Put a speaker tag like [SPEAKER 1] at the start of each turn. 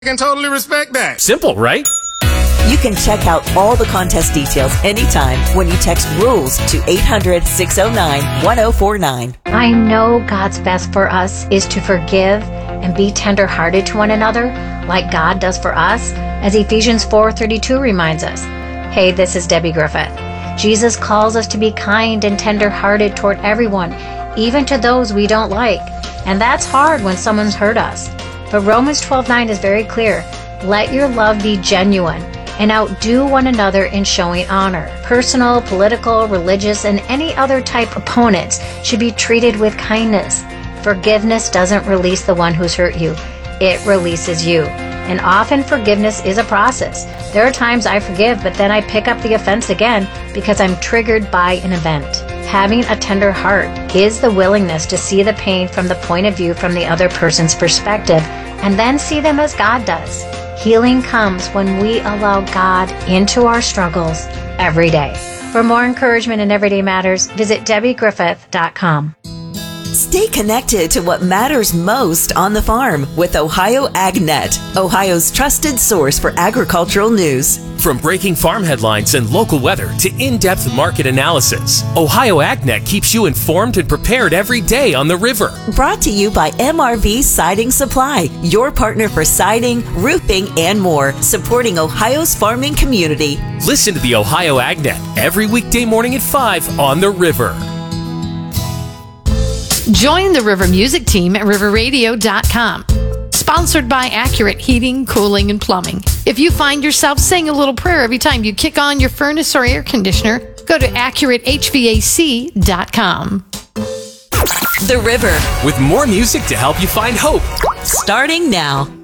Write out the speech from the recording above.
[SPEAKER 1] can totally respect that.
[SPEAKER 2] Simple, right?
[SPEAKER 3] You can check out all the contest details anytime when you text RULES to 800-609-1049.
[SPEAKER 4] I know God's best for us is to forgive and be tender-hearted to one another like God does for us, as Ephesians 4:32 reminds us. Hey, this is Debbie Griffith. Jesus calls us to be kind and tender-hearted toward everyone, even to those we don't like. And that's hard when someone's hurt us. But Romans 12:9 is very clear. Let your love be genuine and outdo one another in showing honor. Personal, political, religious, and any other type opponents should be treated with kindness. Forgiveness doesn't release the one who's hurt you. It releases you. And often forgiveness is a process. There are times I forgive, but then I pick up the offense again because I'm triggered by an event. Having a tender heart is the willingness to see the pain from the point of view from the other person's perspective and then see them as God does. Healing comes when we allow God into our struggles every day. For more encouragement in Everyday Matters, visit DebbieGriffith.com.
[SPEAKER 3] Stay connected to what matters most on the farm with Ohio AgNet, Ohio's trusted source for agricultural news.
[SPEAKER 2] From breaking farm headlines and local weather to in-depth market analysis, Ohio AgNet keeps you informed and prepared every day on the river.
[SPEAKER 3] Brought to you by MRV Siding Supply, your partner for siding, roofing, and more, supporting Ohio's farming community.
[SPEAKER 2] Listen to the Ohio AgNet every weekday morning at 5 on the river.
[SPEAKER 5] Join the River Music team at riverradio.com. Sponsored by Accurate Heating, Cooling, and Plumbing. If you find yourself saying a little prayer every time you kick on your furnace or air conditioner, go to AccurateHVAC.com.
[SPEAKER 3] The River.
[SPEAKER 2] With more music to help you find hope.
[SPEAKER 3] Starting now.